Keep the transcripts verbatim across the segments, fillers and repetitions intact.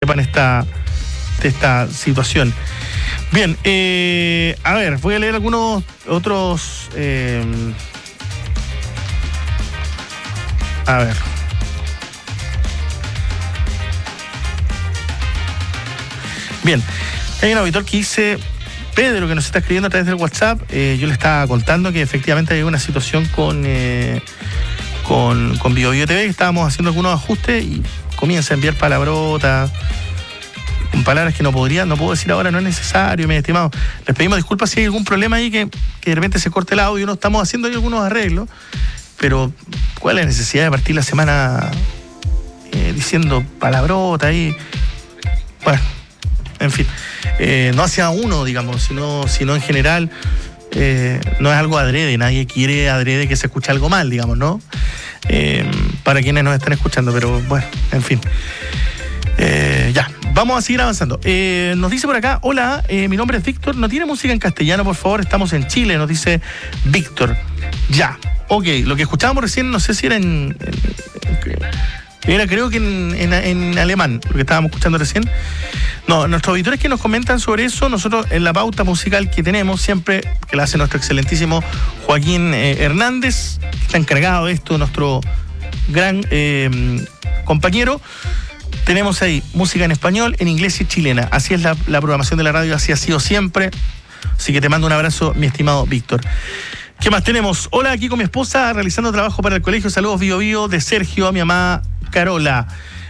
sepan esta, de esta situación. Bien, eh, a ver, voy a leer algunos otros... Eh, a ver. Bien, hay un auditor que dice... Pedro, que nos está escribiendo a través del WhatsApp, eh, yo le estaba contando que efectivamente hay una situación con... Eh, con, con Bio Bio T V, que estábamos haciendo algunos ajustes y comienza a enviar palabrotas con palabras que no podría, no puedo decir ahora, no es necesario, mis estimados. Les pedimos disculpas si hay algún problema ahí que, que de repente se corte el audio, no estamos haciendo ahí algunos arreglos, pero ¿cuál es la necesidad de partir la semana eh, diciendo palabrotas ahí? Bueno, en fin, eh, no hacia uno, digamos, sino, sino en general. Eh, no es algo adrede, nadie quiere adrede que se escuche algo mal, digamos, ¿no? Eh, para quienes nos están escuchando, pero bueno, en fin. Eh, ya, vamos a seguir avanzando. Eh, nos dice por acá, hola, eh, mi nombre es Víctor, ¿no tiene música en castellano, por favor? Estamos en Chile, nos dice Víctor. Ya, ok, lo que escuchábamos recién, no sé si era en... en, en era creo que en, en, en alemán, lo que estábamos escuchando recién. No, nuestros auditores que nos comentan sobre eso, nosotros en la pauta musical que tenemos siempre, que la hace nuestro excelentísimo Joaquín eh, Hernández, que está encargado de esto, nuestro gran eh, compañero, tenemos ahí música en español, en inglés y chilena. Así es la, la programación de la radio, así ha sido siempre. Así que te mando un abrazo, mi estimado Víctor. ¿Qué más tenemos? Hola, aquí con mi esposa, realizando trabajo para el colegio. Saludos, Bio Bio, de Sergio, a mi mamá Carola.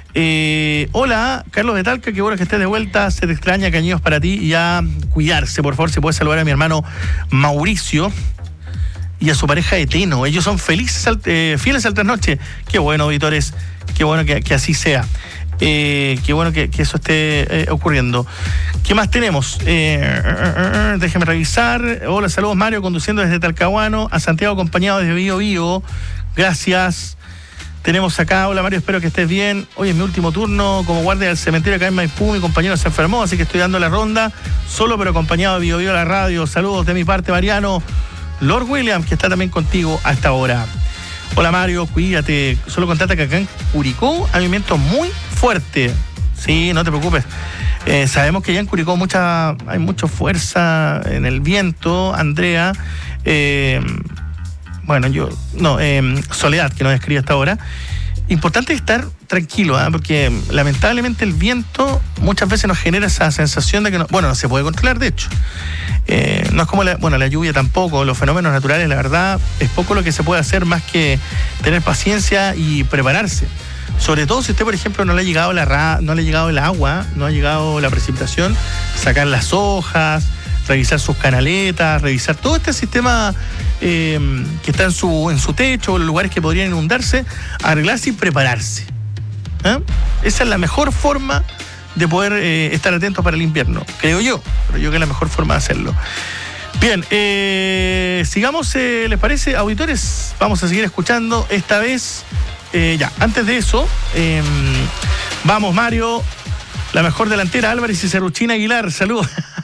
Eh, hola, Carlos de Talca, qué bueno que estés de vuelta, se te extraña, cariños para ti y a cuidarse, por favor, si puedes saludar a mi hermano Mauricio y a su pareja Eteno, ellos son felices, eh, fieles al trasnoche. Qué bueno, auditores, qué bueno que, que así sea, eh, qué bueno que, que eso esté eh, ocurriendo. ¿Qué más tenemos? Eh, eh, eh, déjeme revisar. Hola, saludos Mario, conduciendo desde Talcahuano a Santiago, acompañado desde Bio Bio, gracias. Tenemos acá, hola Mario, espero que estés bien. Hoy es mi último turno como guardia del cementerio acá en Maipú. Mi compañero se enfermó, así que estoy dando la ronda, solo pero acompañado de Bio Bio a la radio. Saludos de mi parte, Mariano. Lord Williams, que está también contigo a esta hora. Hola Mario, cuídate. Solo contate que acá en Curicó hay un viento muy fuerte. Sí, no te preocupes. Eh, sabemos que ya en Curicó mucha, hay mucha fuerza en el viento, Andrea. Eh, Bueno, yo, no, eh, Soledad, que nos escribe hasta ahora. Importante estar tranquilo, ¿eh? Porque lamentablemente el viento muchas veces nos genera esa sensación de que, no, bueno, no se puede controlar, de hecho. Eh, no es como, la, bueno, la lluvia tampoco, los fenómenos naturales, la verdad, es poco lo que se puede hacer más que tener paciencia y prepararse. Sobre todo si usted, por ejemplo, no le ha llegado la ra, no le ha llegado el agua, no ha llegado la precipitación, sacar las hojas, revisar sus canaletas, revisar todo este sistema eh, que está en su, en su techo, los lugares que podrían inundarse, arreglarse y prepararse. ¿Eh? Esa es la mejor forma de poder eh, estar atentos para el invierno, creo yo, pero yo creo que es la mejor forma de hacerlo. Bien, eh, sigamos, eh, ¿les parece, auditores? Vamos a seguir escuchando esta vez. Eh, ya, antes de eso, eh, vamos Mario, la mejor delantera, Álvarez y Cerruchín Aguilar, saludos.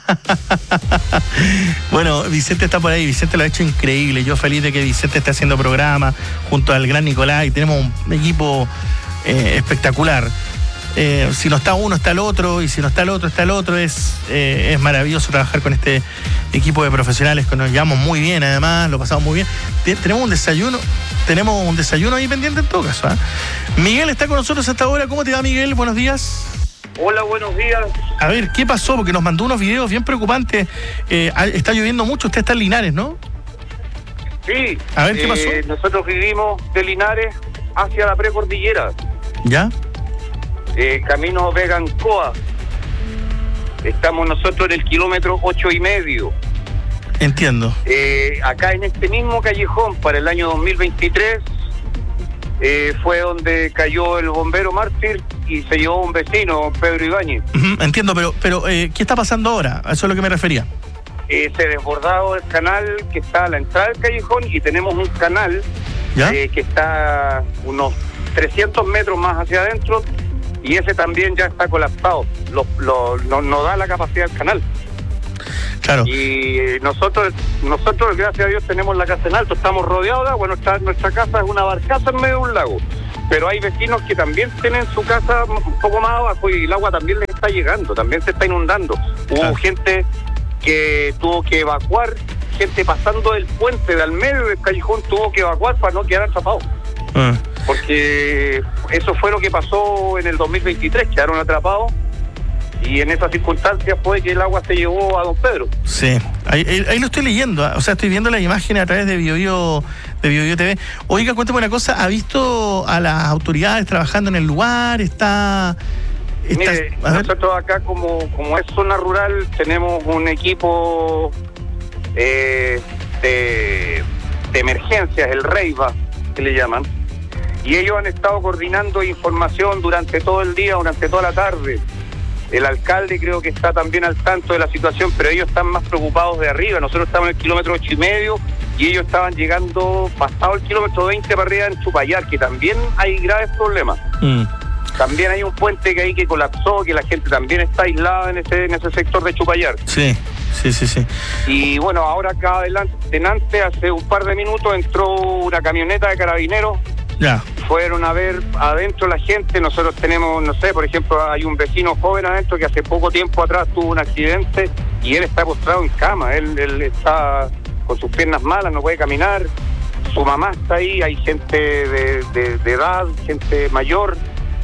Bueno, Vicente está por ahí, Vicente lo ha hecho increíble, yo feliz de que Vicente esté haciendo programa junto al gran Nicolás y tenemos un equipo eh, espectacular. Eh, si no está uno, está el otro, y si no está el otro, está el otro. Es, eh, es maravilloso trabajar con este equipo de profesionales que nos llevamos muy bien, además, lo pasamos muy bien. Tenemos un desayuno, tenemos un desayuno ahí pendiente en todo caso, ¿eh? Miguel está con nosotros hasta ahora. ¿Cómo te va, Miguel? Buenos días. Hola, buenos días. A ver, ¿qué pasó? Porque nos mandó unos videos bien preocupantes. Eh, está lloviendo mucho, usted está en Linares, ¿no? Sí. A ver, ¿qué pasó? Eh, nosotros vivimos de Linares hacia la precordillera. ¿Ya? Eh, camino Vegancoa. Estamos nosotros en el kilómetro ocho y medio. Entiendo. Eh, acá en este mismo callejón, para el año dos mil veintitrés, eh, fue donde cayó el bombero mártir y se llevó un vecino, Pedro Ibáñez. Uh-huh, entiendo, pero, pero eh, ¿qué está pasando ahora? A eso es lo que me refería. Eh, se desbordado el canal que está a la entrada del callejón y tenemos un canal eh, que está unos trescientos metros más hacia adentro y ese también ya está colapsado, lo, lo, no, no da la capacidad del canal. Claro. Y nosotros, nosotros gracias a Dios tenemos la casa en alto, estamos rodeados de agua, nuestra, nuestra casa es una barcaza en medio de un lago. pero hay vecinos que también tienen su casa un poco más abajo y el agua también les está llegando, también se está inundando. Hubo claro. gente que tuvo que evacuar, gente pasando el puente de al medio del callejón tuvo que evacuar para no quedar atrapados. Ah. Porque eso fue lo que pasó en el dos mil veintitrés, quedaron atrapados y en esas circunstancias fue que el agua se llevó a Don Pedro. Sí, ahí, ahí, ahí lo estoy leyendo, o sea, estoy viendo las imágenes a través de BioBio, de BioBio T V. Oiga, cuéntame una cosa, ¿ha visto a las autoridades trabajando en el lugar? ¿Está...? está Mire, nosotros acá como, como es zona rural tenemos un equipo eh, de, de emergencias, el REIVA, que le llaman, y ellos han estado coordinando información durante todo el día, durante toda la tarde. El alcalde creo que está también al tanto de la situación, pero ellos están más preocupados de arriba. Nosotros estamos en el kilómetro ocho y medio y ellos estaban llegando pasado el kilómetro veinte para arriba en Chupayar, que también hay graves problemas. Mm. También hay un puente que hay que colapsó, que la gente también está aislada en ese en ese sector de Chupayar. Sí, sí, sí, sí. Y bueno, ahora acá adelante, hace un par de minutos entró una camioneta de carabineros. Ya. Fueron a ver adentro la gente. Nosotros tenemos, no sé, por ejemplo, hay un vecino joven adentro que hace poco tiempo atrás tuvo un accidente y él está postrado en cama. Él, él está con sus piernas malas, no puede caminar. Su mamá está ahí, hay gente de, de, de edad, gente mayor.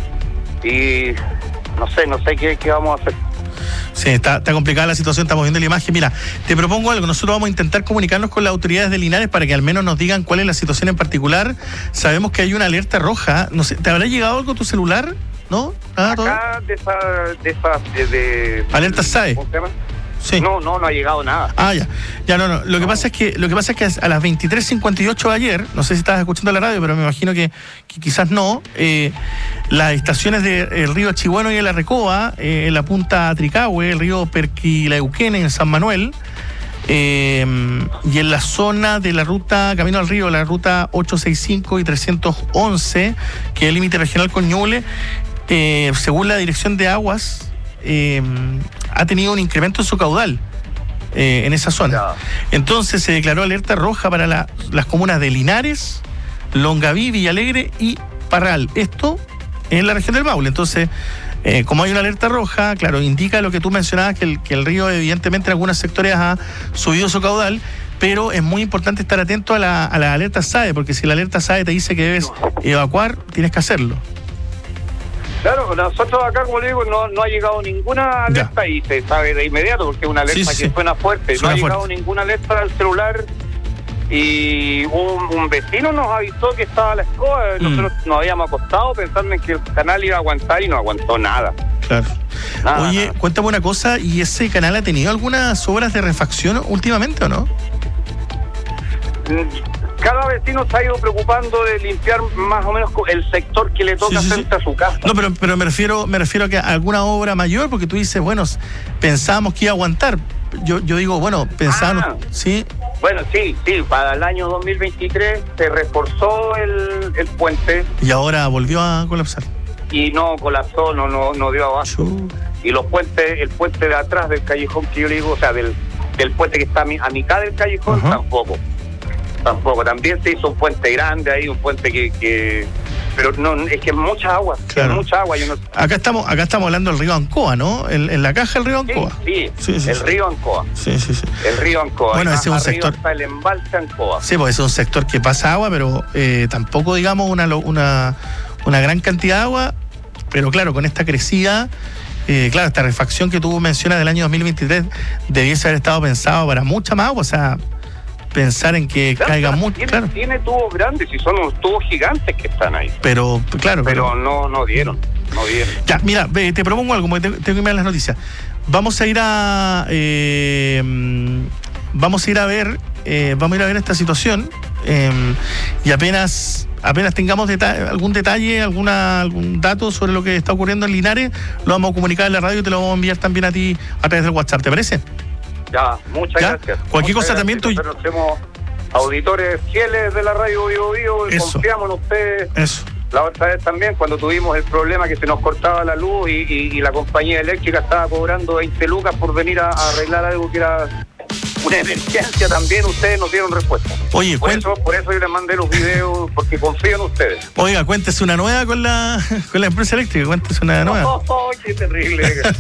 Y no sé, no sé qué, qué vamos a hacer. Sí, está, está complicada la situación, estamos viendo la imagen. Mira, te propongo algo, nosotros vamos a intentar comunicarnos con las autoridades de Linares para que al menos nos digan cuál es la situación en particular. Sabemos que hay una alerta roja, no sé, ¿te habrá llegado algo a tu celular? ¿No? ¿Nada, Acá todo? de esa... De esa de, de, ¿Alerta S A E? ¿Cómo se llama? Sí. No, no, no ha llegado nada. Ah, ya. Ya, no, no. Lo que no. pasa es que lo que pasa es que a las veintitrés cincuenta y ocho de ayer, no sé si estabas escuchando la radio, pero me imagino que, que quizás no, eh, las estaciones del río Chihuahua y de la Recoba, eh, en la punta Tricahue, el río Perquilauquén en San Manuel, eh, y en la zona de la ruta Camino al Río, la ruta ochocientos sesenta y cinco y trescientos once, que es el límite regional con Ñuble, eh, según la Dirección de Aguas, Eh, ha tenido un incremento en su caudal eh, en esa zona. Ya. Entonces se declaró alerta roja para la, las comunas de Linares, Longaví, Villalegre y Parral. Esto en la región del Maule. Entonces, eh, como hay una alerta roja, claro, indica lo que tú mencionabas, que el, que el río evidentemente en algunos sectores ha subido su caudal, pero es muy importante estar atento a la, a la alerta S A E, porque si la alerta S A E te dice que debes evacuar, tienes que hacerlo. Claro, nosotros acá, como le digo, no, no ha llegado ninguna alerta ya. Y se sabe de inmediato porque es una alerta sí, sí, que sí. suena fuerte. Suena no ha fuerte. llegado ninguna alerta al celular y un, un vecino nos avisó que estaba la escoba. Mm. Nosotros nos habíamos acostado pensando en que el canal iba a aguantar y no aguantó nada. Claro. Nada, Oye, nada. Cuéntame una cosa, ¿y ese canal ha tenido algunas obras de refacción últimamente o no? Cada vecino se ha ido preocupando de limpiar más o menos el sector que le toca sí, sí, frente sí. a su casa. No, pero, pero me refiero me refiero a que alguna obra mayor, porque tú dices, bueno, pensábamos que iba a aguantar. Yo yo digo, bueno, pensábamos, ah, ¿sí? Bueno, sí, sí, para el año dos mil veintitrés se reforzó el, el puente. Y ahora volvió a colapsar. Y no colapsó, no no no dio abajo. Chú. Y los puentes, el puente de atrás del callejón que yo le digo, o sea, del, del puente que está a, mi, a mitad del callejón, uh-huh. tampoco. Tampoco, también se hizo un puente grande ahí, un puente que, que pero no, es que es mucha agua, claro. es mucha agua. Yo no... Acá estamos, acá estamos hablando del río Ancoa, ¿no? En, en la caja del río Ancoa. Sí, sí, sí, sí el sí. río Ancoa. Sí, sí, sí. El río Ancoa. Bueno, ese es un sector. Está el embalse Ancoa. Sí, pues es un sector que pasa agua, pero eh, tampoco digamos una, una, una gran cantidad de agua, pero claro, con esta crecida. Eh, claro, esta refacción que tú mencionas del año dos mil veintitrés debiese haber estado pensado para mucha más agua, o sea, pensar en que claro, caiga mucho. Tiene, claro. tiene tubos grandes y son unos tubos gigantes que están ahí. Pero, claro. Pero, pero no, no dieron, no dieron. Ya, mira, te propongo algo, porque tengo que mirar las noticias. Vamos a ir a. Eh, vamos a ir a ver. Eh, vamos a ir a ver esta situación. Eh, y apenas. Apenas tengamos deta- algún detalle, alguna algún dato sobre lo que está ocurriendo en Linares, lo vamos a comunicar en la radio y te lo vamos a enviar también a ti a través del WhatsApp, ¿te parece? Ya, muchas ¿Ya? gracias. Cualquier muchas cosa también tú. Nosotros somos auditores fieles de la radio Bio Bio y Eso. confiamos en ustedes. Eso. La otra vez también, cuando tuvimos el problema que se nos cortaba la luz y, y, y la compañía eléctrica estaba cobrando veinte lucas por venir a, a arreglar algo que era una emergencia también, ustedes nos dieron respuesta. Oye, por eso, por eso yo les mandé los videos, porque confío en ustedes. Oiga, cuéntese una nueva con la, con la empresa eléctrica, cuéntese una nueva. Oh, oh, qué terrible.